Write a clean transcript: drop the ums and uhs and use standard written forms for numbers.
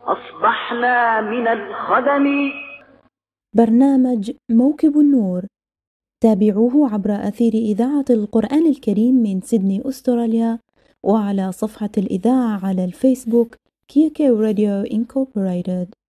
أصبحنا من الخدم. برنامج موكب النور، تابعوه عبر أثير إذاعة القرآن الكريم من سيدني أستراليا، وعلى صفحة الإذاعة على الفيسبوك KK Radio Incorporated.